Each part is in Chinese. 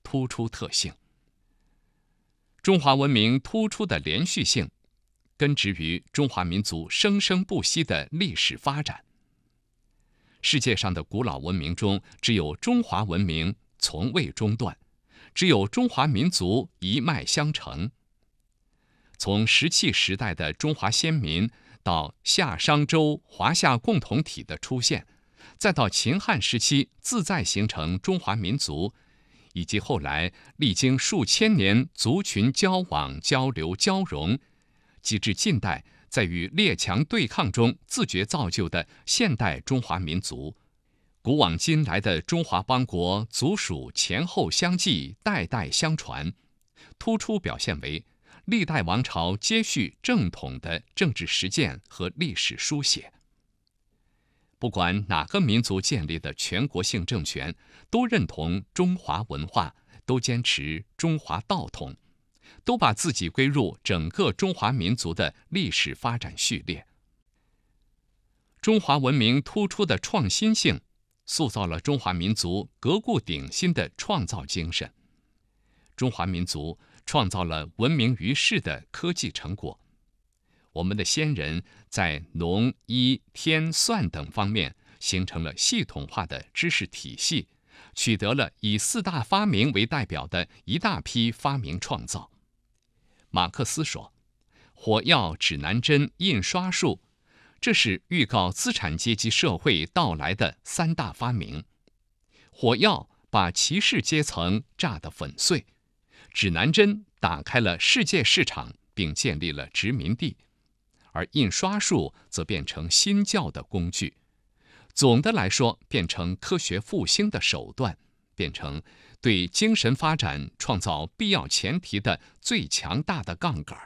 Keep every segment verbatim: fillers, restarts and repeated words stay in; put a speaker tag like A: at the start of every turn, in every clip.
A: 突出特性。中华文明突出的连续性，根植于中华民族生生不息的历史发展。世界上的古老文明中，只有中华文明从未中断，只有中华民族一脉相承。从石器时代的中华先民，到夏商周华夏共同体的出现，再到秦汉时期自在形成中华民族，以及后来历经数千年族群交往、交流、交融，及至近代在与列强对抗中自觉造就的现代中华民族，古往今来的中华邦国族属前后相继，代代相传，突出表现为历代王朝接续正统的政治实践和历史书写。不管哪个民族建立的全国性政权，都认同中华文化，都坚持中华道统，都把自己归入整个中华民族的历史发展序列。中华文明突出的创新性，塑造了中华民族革故鼎新的创造精神。中华民族创造了闻名于世的科技成果。我们的先人在农、医、天、算等方面形成了系统化的知识体系，取得了以四大发明为代表的一大批发明创造。马克思说，火药、指南针、印刷术，这是预告资产阶级社会到来的三大发明。火药把骑士阶层炸得粉碎，指南针打开了世界市场并建立了殖民地，而印刷术则变成新教的工具。总的来说，变成科学复兴的手段，变成对精神发展创造必要前提的最强大的杠杆。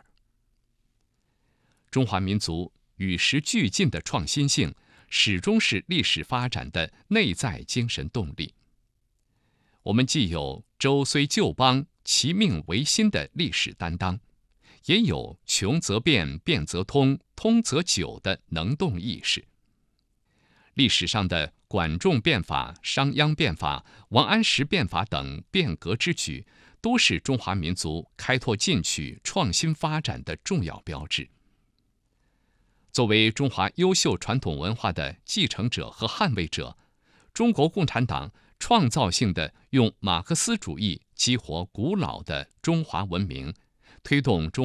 A: 中华民族与时俱进的创新性，始终是历史发展的内在精神动力。我们既有周虽旧邦，其命维新的历史担当，也有穷则变，变则通，通则久的能动意识。历史上的管仲变法、商鞅变法、王安石变法等变革之举，都是中华民族开拓进取、创新发展的重要标志。作为中华优秀传统文化的继承者和捍卫者，中国共产党创造性地用马克思主义激活古老的中华文明，推动中